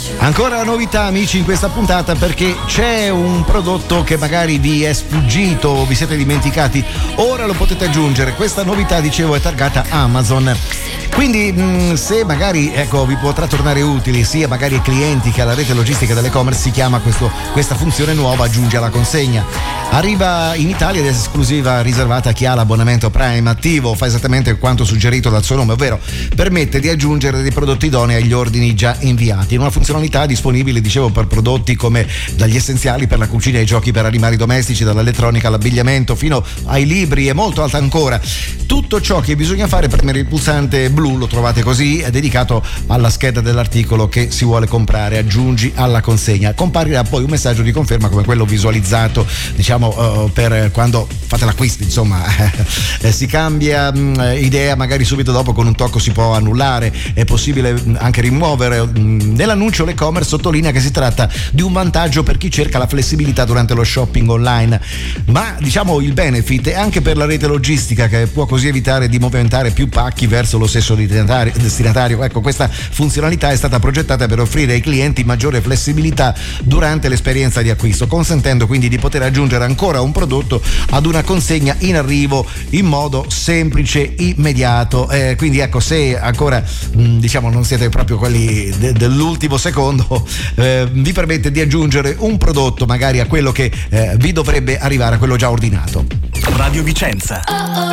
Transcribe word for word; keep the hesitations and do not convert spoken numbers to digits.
Ancora novità, amici, in questa puntata, perché c'è un prodotto che magari vi è sfuggito o vi siete dimenticati, ora lo potete aggiungere. Questa novità, dicevo, è targata Amazon. Quindi mh, se magari ecco vi potrà tornare utile sia magari ai clienti che alla rete logistica dell'e-commerce, si chiama questo, questa funzione nuova aggiunge alla consegna. Arriva in Italia ed è esclusiva riservata a chi ha l'abbonamento Prime attivo, fa esattamente quanto suggerito dal suo nome, ovvero permette di aggiungere dei prodotti idonei agli ordini già inviati. Una funzionalità disponibile, dicevo, per prodotti come dagli essenziali per la cucina ai giochi per animali domestici, dall'elettronica all'abbigliamento fino ai libri e molto altro ancora. Tutto ciò che bisogna fare per premere il pulsante blu, lo trovate così, è dedicato alla scheda dell'articolo che si vuole comprare, aggiungi alla consegna. Comparirà poi un messaggio di conferma come quello visualizzato, diciamo, uh, per quando fate l'acquisto, insomma. eh, si cambia mh, idea magari subito dopo, con un tocco si può annullare, è possibile mh, anche rimuovere. Mh, nell'annuncio l'e-commerce sottolinea che si tratta di un vantaggio per chi cerca la flessibilità durante lo shopping online, ma diciamo il benefit è anche per la rete logistica, che può così evitare di movimentare più pacchi verso lo stesso destinatario. Ecco, questa funzionalità è stata progettata per offrire ai clienti maggiore flessibilità durante l'esperienza di acquisto, consentendo quindi di poter aggiungere ancora un prodotto ad una consegna in arrivo in modo semplice, immediato. Eh, quindi ecco, se ancora mh, diciamo non siete proprio quelli de- dell'ultimo secondo, eh, vi permette di aggiungere un prodotto magari a quello che eh, vi dovrebbe arrivare, a quello già ordinato. Radio Vicenza.